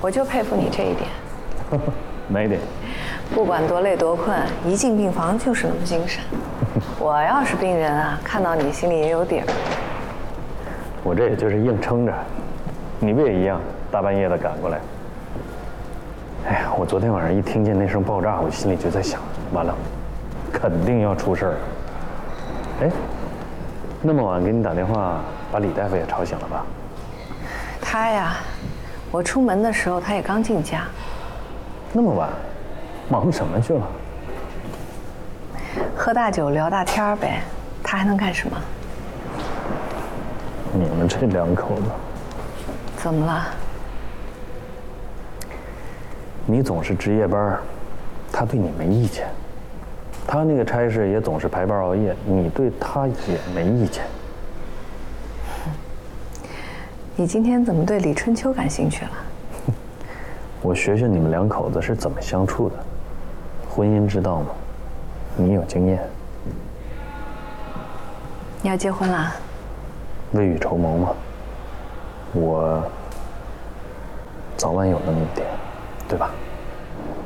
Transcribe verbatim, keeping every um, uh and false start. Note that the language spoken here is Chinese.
我就佩服你这一点。 哪一点？ 不管多累多困，一进病房就是那么精神。我要是病人啊，看到你心里也有底儿。 我这也就是硬撑着，你不也一样，大半夜的赶过来？哎呀，我昨天晚上一听见那声爆炸，我心里就在想，完了，肯定要出事儿。哎，那么晚给你打电话，把李大夫也吵醒了吧？ 他呀，我出门的时候他也刚进家。 那么晚，忙什么去了？ 喝大酒聊大天儿呗，他还能干什么？ 你们这两口子， 怎么了？ 你总是值夜班，他对你没意见；他那个差事也总是排班熬夜，你对他也没意见。 你今天怎么对李春秋感兴趣了？ 我学学你们两口子是怎么相处的，婚姻之道嘛，你有经验。 你要结婚啦？ 未雨绸缪嘛，我早晚有那么一天，对吧？